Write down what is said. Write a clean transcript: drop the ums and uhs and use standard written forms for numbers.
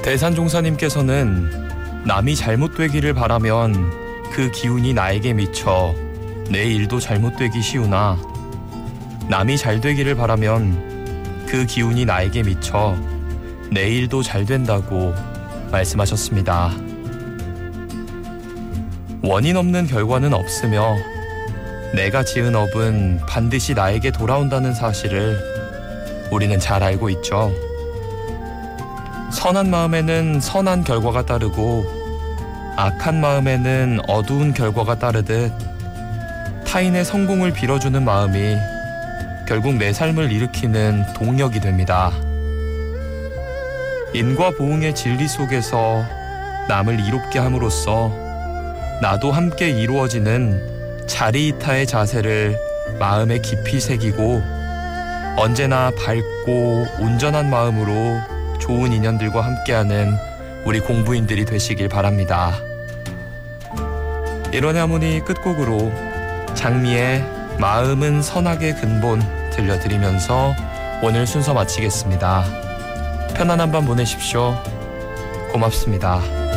대산종사님께서는 남이 잘못되기를 바라면 그 기운이 나에게 미쳐 내 일도 잘못되기 쉬우나 남이 잘되기를 바라면 그 기운이 나에게 미쳐 내 일도 잘 된다고 말씀하셨습니다. 원인 없는 결과는 없으며 내가 지은 업은 반드시 나에게 돌아온다는 사실을 우리는 잘 알고 있죠. 선한 마음에는 선한 결과가 따르고 악한 마음에는 어두운 결과가 따르듯 타인의 성공을 빌어주는 마음이 결국 내 삶을 일으키는 동력이 됩니다. 인과 보응의 진리 속에서 남을 이롭게 함으로써 나도 함께 이루어지는 자리이타의 자세를 마음에 깊이 새기고 언제나 밝고 온전한 마음으로 좋은 인연들과 함께하는 우리 공부인들이 되시길 바랍니다. 일원의 하모니 끝곡으로 장미의 마음은 선악의 근본 들려드리면서 오늘 순서 마치겠습니다. 편안한 밤 보내십시오. 고맙습니다.